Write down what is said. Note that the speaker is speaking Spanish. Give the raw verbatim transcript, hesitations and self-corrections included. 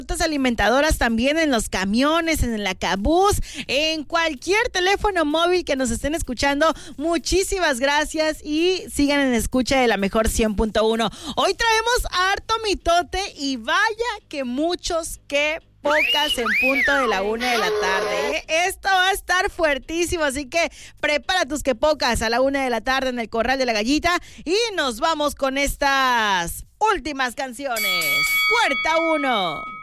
alimentadoras también, en los camiones, en el acabús, en cualquier teléfono móvil que nos estén escuchando. Muchísimas gracias y sigan en escucha de la mejor cien punto uno. Hoy traemos harto mitote y vaya que muchos que pocas en punto de la una de la tarde. ¿eh? Esto va a estar fuertísimo, así que prepara tus que pocas a la una de la tarde en el Corral de la Gallita y nos vamos con estas últimas canciones. Puerta uno.